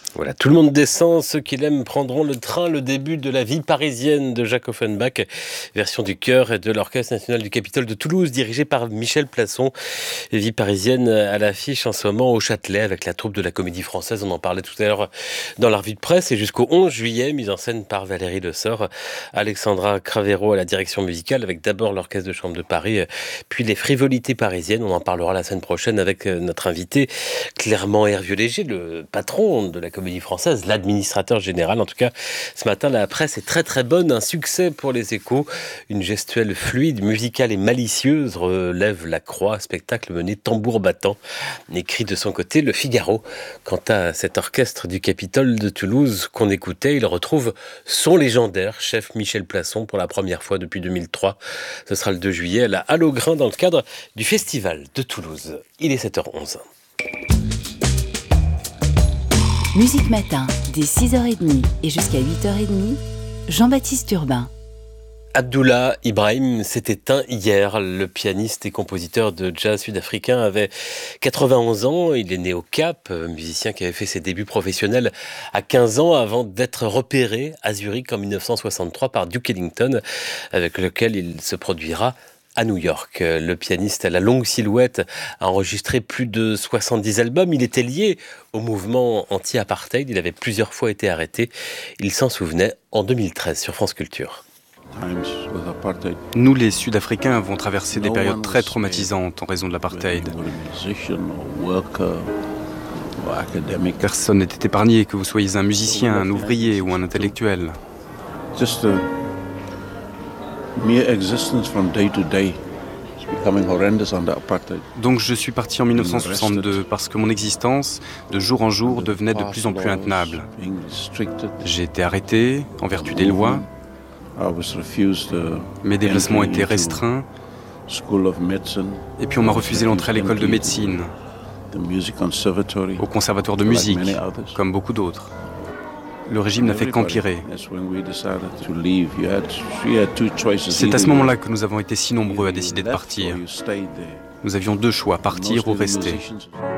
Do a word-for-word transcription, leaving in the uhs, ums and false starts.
Voilà, tout le monde descend, ceux qui l'aiment prendront le train, le début de la vie parisienne de Jacques Offenbach, version du chœur et de l'Orchestre national du Capitole de Toulouse, dirigé par Michel Plasson. Vie parisienne à l'affiche en ce moment au Châtelet avec la troupe de la Comédie Française, on en parlait tout à l'heure dans la revue de presse, et jusqu'au onze juillet, mise en scène par Valérie Lessort, Alexandra Cravero à la direction musicale, avec d'abord l'Orchestre de Chambre de Paris, puis les frivolités parisiennes, on en parlera la semaine prochaine avec notre invité Clermont Hervieux-Léger, le patron de la Comédie Française, l'administrateur général. En tout cas, ce matin, la presse est très très bonne. Un succès pour les Échos. Une gestuelle fluide, musicale et malicieuse relève la croix. Spectacle mené tambour battant. Écrit de son côté Le Figaro. Quant à cet orchestre du Capitole de Toulouse qu'on écoutait, il retrouve son légendaire chef Michel Plasson pour la première fois depuis deux mille trois. Ce sera le deux juillet à la Halle aux Grains dans le cadre du Festival de Toulouse. Il est sept heures onze. Musique Matin, dès six heures trente et jusqu'à huit heures trente, Jean-Baptiste Urbain. Abdullah Ibrahim s'est éteint hier. Le pianiste et compositeur de jazz sud-africain avait quatre-vingt-onze ans. Il est né au Cap, musicien qui avait fait ses débuts professionnels à quinze ans avant d'être repéré à Zurich en dix-neuf cent soixante-trois par Duke Ellington, avec lequel il se produira à New York. Le pianiste à la longue silhouette a enregistré plus de soixante-dix albums. Il était lié au mouvement anti-apartheid. Il avait plusieurs fois été arrêté. Il s'en souvenait en deux mille treize sur France Culture. Nous, les Sud-Africains, avons traversé des périodes très traumatisantes en raison de l'apartheid. Personne n'était épargné, que vous soyez un musicien, un ouvrier ou un intellectuel. Donc je suis parti en dix-neuf cent soixante-deux parce que mon existence, de jour en jour, devenait de plus en plus intenable. J'ai été arrêté en vertu des lois. Mes déplacements étaient restreints. Et puis on m'a refusé l'entrée à l'école de médecine, au conservatoire de musique, comme beaucoup d'autres. Le régime n'a fait qu'empirer. C'est à ce moment-là que nous avons été si nombreux à décider de partir. Nous avions deux choix, partir ou rester.